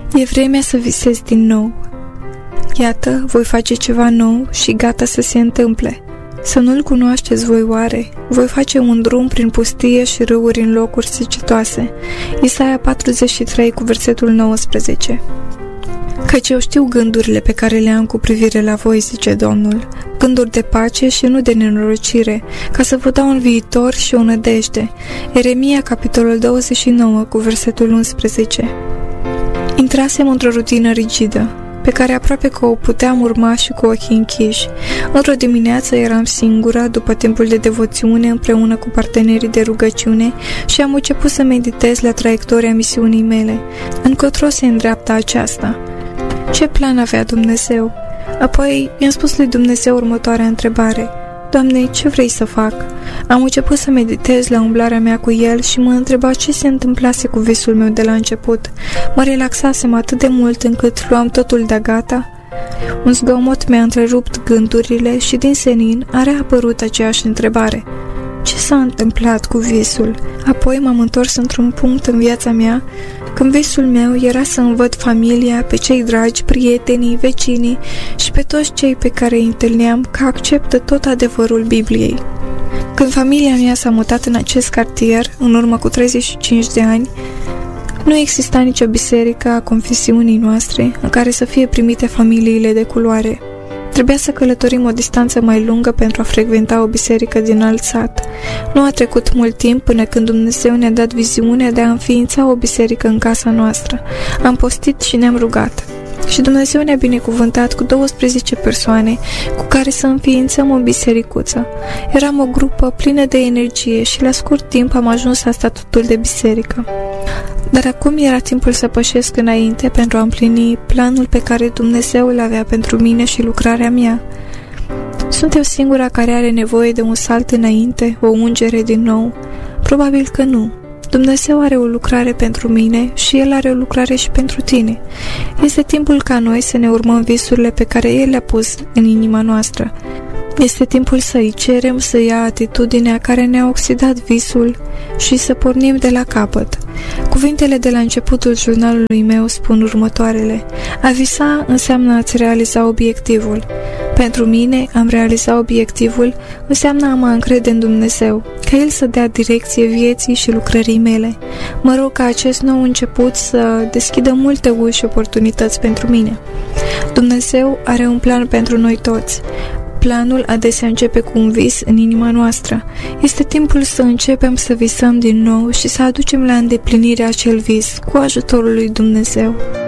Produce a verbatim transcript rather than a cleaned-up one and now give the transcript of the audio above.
E vremea să visezi din nou. Iată, voi face ceva nou și gata să se întâmple. Să nu-l cunoașteți voi oare? Voi face un drum prin pustie și râuri în locuri secetoase. Isaia patruzeci și trei cu versetul nouăsprezece. Căci eu știu gândurile pe care le am cu privire la voi, zice Domnul, gânduri de pace și nu de nenorocire, ca să vă dau un viitor și o nădejde. Ieremia, capitolul douăzeci și nouă, cu versetul unsprezece. Intrasem într-o rutină rigidă, pe care aproape că o puteam urma și cu ochii închiși. Într-o dimineață eram singură, după timpul de devoțiune, împreună cu partenerii de rugăciune și am început să meditez la traiectoria misiunii mele. Încotro se îndreaptă aceasta? Ce plan avea Dumnezeu? Apoi i-am spus lui Dumnezeu următoarea întrebare. Doamne, ce vrei să fac? Am început să meditez la umblarea mea cu El și mă întreba ce se întâmplase cu visul meu de la început. Mă relaxasem atât de mult încât luam totul de gata. Un zgomot mi-a întrerupt gândurile și din senin a reapărut aceeași întrebare. Ce s-a întâmplat cu visul? Apoi m-am întors într-un punct în viața mea când visul meu era să învăț familia, pe cei dragi, prietenii, vecinii și pe toți cei pe care îi întâlneam că acceptă tot adevărul Bibliei. Când familia mea s-a mutat în acest cartier, în urmă cu treizeci și cinci de ani, nu exista nicio biserică a confesiunii noastre în care să fie primite familiile de culoare. Trebuia să călătorim o distanță mai lungă pentru a frecventa o biserică din alt sat. Nu a trecut mult timp până când Dumnezeu ne-a dat viziunea de a înființa o biserică în casa noastră. Am postit și ne-am rugat. Și Dumnezeu ne-a binecuvântat cu douăsprezece persoane cu care să înființăm o bisericuță. Eram o grupă plină de energie și la scurt timp am ajuns la statutul de biserică. Dar acum era timpul să pășesc înainte pentru a împlini planul pe care Dumnezeu îl avea pentru mine și lucrarea mea. Sunt eu singura care are nevoie de un salt înainte, o ungere din nou? Probabil că nu. Dumnezeu are o lucrare pentru mine și El are o lucrare și pentru tine. Este timpul ca noi să ne urmăm visurile pe care El le-a pus în inima noastră. Este timpul să-i cerem să ia atitudinea care ne-a oxidat visul și să pornim de la capăt. Cuvintele de la începutul jurnalului meu spun următoarele. A visa înseamnă a-ți realiza obiectivul. Pentru mine, am realizat obiectivul înseamnă a mă încrede în Dumnezeu, ca El să dea direcție vieții și lucrării mele. Mă rog ca acest nou început să deschidă multe uși și oportunități pentru mine. Dumnezeu are un plan pentru noi toți. Planul adesea începe cu un vis în inima noastră. Este timpul să începem să visăm din nou și să aducem la îndeplinire acel vis cu ajutorul lui Dumnezeu.